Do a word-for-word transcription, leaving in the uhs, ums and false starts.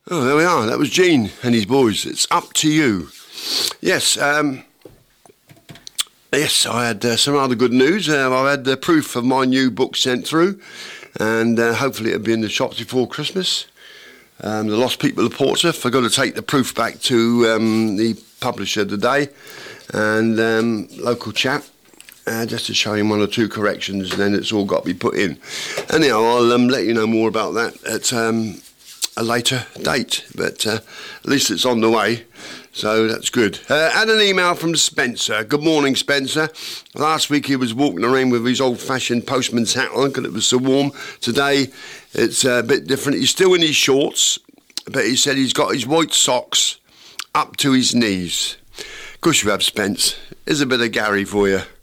Oh, there we are. That was Gene and his boys. It's up to you. Yes, um, yes, I had uh, some rather good news. Uh, I've had the proof of my new book sent through, and uh, hopefully it'll be in the shops before Christmas. Um, the Lost People of Portsmouth. I've got to take the proof back to um, the publisher today, and um, local chap, uh, just to show him one or two corrections, and then it's all got to be put in. Anyhow, I'll um, let you know more about that at um, a later date, but uh, at least it's on the way, so that's good. Uh, had an email from Spencer. Good morning, Spencer. Last week he was walking around with his old-fashioned postman's hat on because it was so warm. Today it's a bit different. He's still in his shorts, but he said he's got his white socks up to his knees. Of course you have, Spence. Here's a bit of Gary for you.